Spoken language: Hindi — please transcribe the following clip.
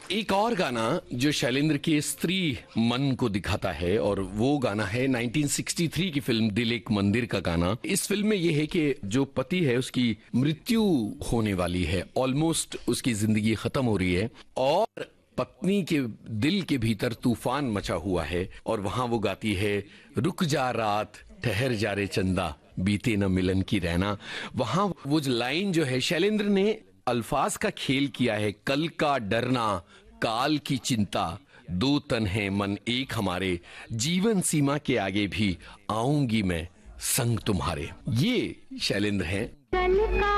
एक और गाना जो शैलेंद्र के स्त्री मन को दिखाता है, और वो गाना है 1963 की फिल्म दिल एक मंदिर का गाना। इस फिल्म में ये है कि जो पति है उसकी मृत्यु होने वाली है, ऑलमोस्ट उसकी जिंदगी खत्म हो रही है, और पत्नी के दिल के भीतर तूफान मचा हुआ है, और वहां वो गाती है रुक जा रात ठहर जा रे चंदा बीते न मिलन की रहना। वहां वो जो लाइन जो है, शैलेंद्र ने अल्फाज का खेल किया है। कल का डरना काल की चिंता, दो तन है मन एक हमारे, जीवन सीमा के आगे भी आऊंगी मैं संग तुम्हारे। ये शैलेंद्र हैं।